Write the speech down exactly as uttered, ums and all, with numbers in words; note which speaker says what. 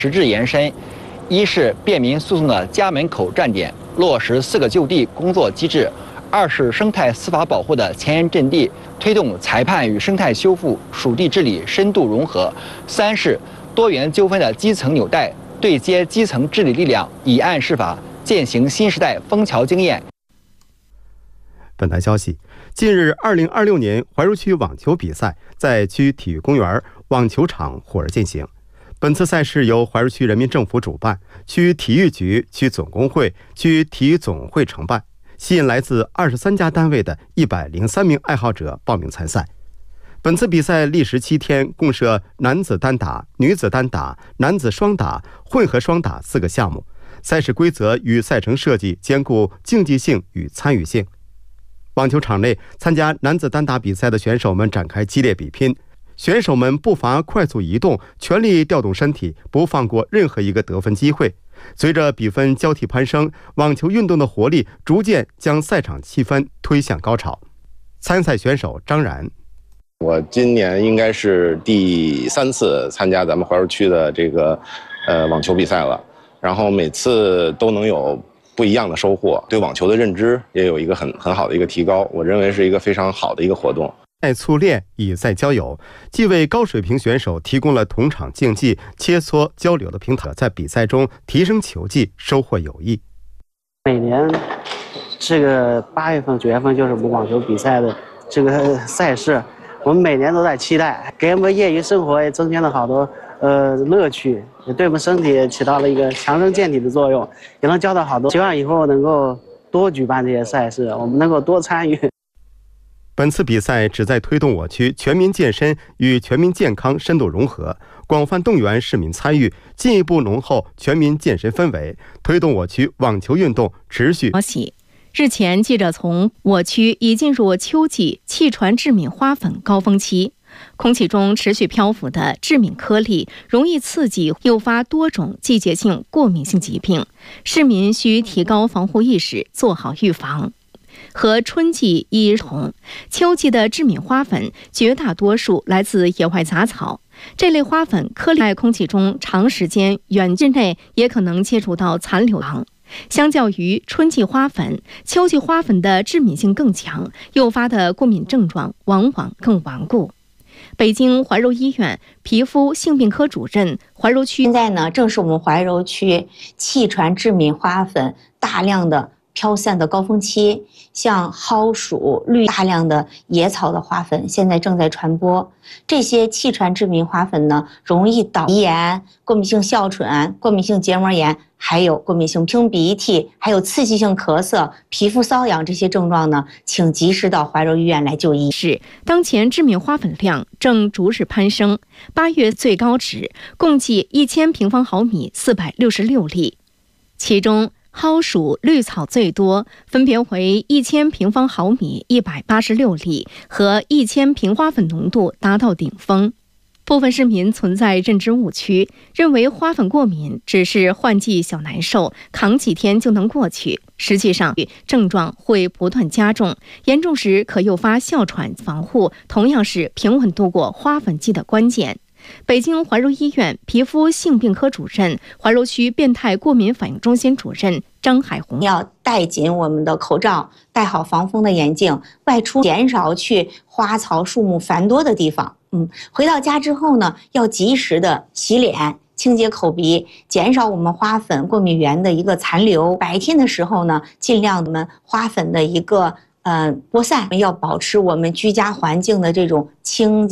Speaker 1: 实质延伸，一是便民诉讼的家门口站点，落实四个就地工作机制；二是生态司法保护的前沿阵地，推动裁判与生态修复、属地治理深度融合；三是多元纠纷的基层纽带，对接基层治理力量，以案释法，践行新时代枫桥经验。
Speaker 2: 本台消息，近日，二零二六年怀柔区网球比赛在区体育公园网球场火热进行。本次赛事由怀柔区人民政府主办，区体育局、区总工会、区体育总会承办，吸引来自二十三家单位的一百零三名爱好者报名参赛。本次比赛历时七天，共设男子单打、女子单打、男子双打、混合双打四个项目。赛事规则与赛程设计兼顾竞技性与参与性。网球场内，参加男子单打比赛的选手们展开激烈比拼。选手们步伐快速移动，全力调动身体，不放过任何一个得分机会。随着比分交替攀升，网球运动的活力逐渐将赛场气氛推向高潮。参赛选手张然：
Speaker 3: 我今年应该是第三次参加咱们怀柔区的这个呃网球比赛了，然后每次都能有不一样的收获，对网球的认知也有一个很很好的一个提高，我认为是一个非常好的一个活动。
Speaker 2: 赛促练，以赛交友，既为高水平选手提供了同场竞技、切磋交流的平台，在比赛中提升球技，收获友谊。
Speaker 4: 每年这个八月份、九月份就是我们网球比赛的这个赛事，我们每年都在期待，给我们业余生活也增添了好多呃乐趣，也对我们身体也起到了一个强身健体的作用，也能交到好多。希望以后能够多举办这些赛事，我们能够多参与。
Speaker 2: 本次比赛旨在推动我区全民健身与全民健康深度融合，广泛动员市民参与，进一步浓厚全民健身氛围，推动我区网球运动持续。
Speaker 5: 消息，日前，记者从我区已进入秋季气传致敏花粉高峰期，空气中持续漂浮的致敏颗粒容易刺激，诱发多种季节性过敏性疾病，市民需提高防护意识，做好预防。和春季一同，秋季的致敏花粉绝大多数来自野外杂草。这类花粉颗粒在空气中长时间远距内也可能接触到残留糖。相较于春季花粉，秋季花粉的致敏性更强，诱发的过敏症状往往更顽固。北京怀柔医院皮肤性病科主任，怀柔区
Speaker 6: 现在呢，正是我们怀柔区气传致敏花粉大量的飘散的高峰期，像蒿属、绿大量的野草的花粉现在正在传播。这些气传致敏花粉呢，容易导鼻炎、过敏性哮喘、过敏性结膜炎，还有过敏性清鼻涕，还有刺激性咳嗽、皮肤瘙痒这些症状呢，请及时到怀柔医院来就医。
Speaker 5: 是当前致敏花粉量正逐日攀升，八月最高值共计一千平方毫米四百六十六例，其中蒿属绿草最多，分别为一千平方毫米一百八十六例和一千平花粉浓度达到顶峰。部分市民存在认知误区，认为花粉过敏只是换季小难受，扛几天就能过去。实际上，症状会不断加重，严重时可诱发哮喘。防护同样是平稳度过花粉季的关键。北京怀柔医院皮肤性病科主任、怀柔区变态过敏反应中心主任张海红
Speaker 6: 要戴紧我们的口罩，戴好防风的眼镜，外出减少去花草树木繁多的地方。嗯，回到家之后呢，要及时的洗脸、清洁口鼻，减少我们花粉过敏源的一个残留。白天的时候呢，尽量我们花粉的一个呃播散，要保持我们居家环境的这种清洁。